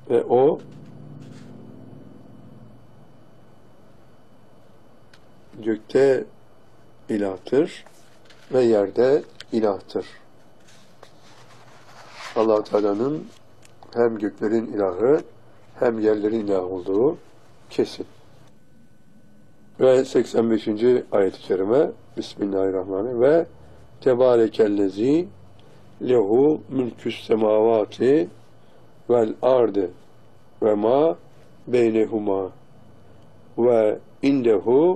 ve o gökte ilahtır ve yerde ilahtır. Allah Teala'nın hem göklerin ilahı hem yerlerin ilahı olduğu kesin. Ve 85. ayet-i kerime Bismillahirrahmanirrahim ve Tebârekellezî lehu mülkü's semâvâti vel ardı ve ma beynehuma ve indehu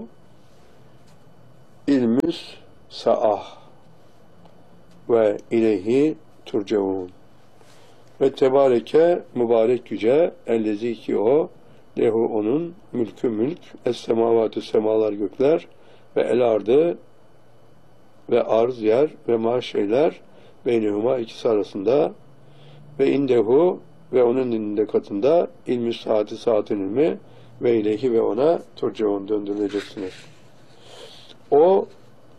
ilmüs sa'ah ve ileyhi turcaun. Ve tebareke mübarek yüce ellezi ki o lehu onun mülkü mülk es-semavatü semalar gökler ve el ardı ve arz yer ve ma şeyler beynehuma ikisi arasında ve indehu ve onun indinde katında ilmü saati saatin ilmi ve ileyhi ve ona turcaun döndürüleceksiniz. O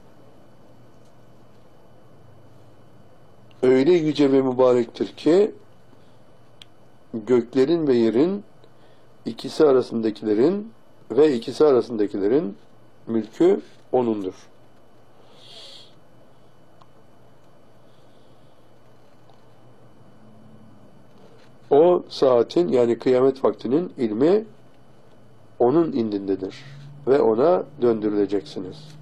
öyle yüce ve mübarektir ki göklerin ve yerin ikisi arasındakilerin mülkü O'nundur. O saatin yani kıyamet vaktinin ilmi O'nun indindedir ve O'na döndürüleceksiniz.